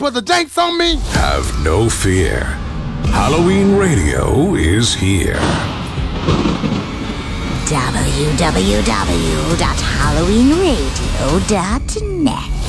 put the janks on me. Have no fear. Halloween Radio is here. www.halloweenradio.net